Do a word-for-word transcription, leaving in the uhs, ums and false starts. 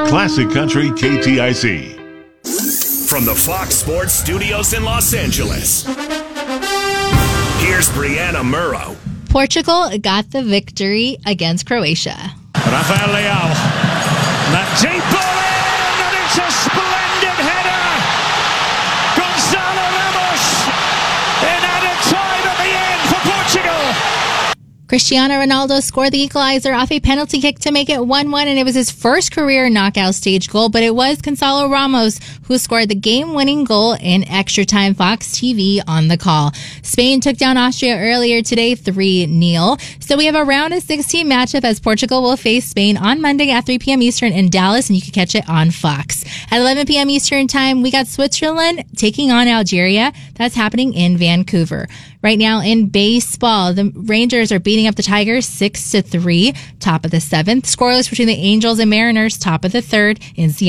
Classic Country K T I C. From the Fox Sports Studios in Los Angeles, here's Brianna Murrow. Portugal got the victory against Croatia. Rafael Leao. That deep ball in, and it's a splendid header. Gonzalo Ramos in added time at the end for Portugal. Cristiano Ronaldo scored the equalizer off a penalty kick to make it one one, and it was his first career knockout stage goal, but it was Gonzalo Ramos who scored the game-winning goal in extra time. Fox T V on the call. Spain took down Austria earlier today, three nil. So we have a round of sixteen matchup as Portugal will face Spain on Monday at three p.m. Eastern in Dallas, and you can catch it on Fox. At eleven p.m. Eastern time, we got Switzerland taking on Algeria. That's happening in Vancouver. Right now in baseball, the Rangers are beating up the Tigers six to three, top of the seventh. Scoreless between the Angels and Mariners, top of the third in Seattle.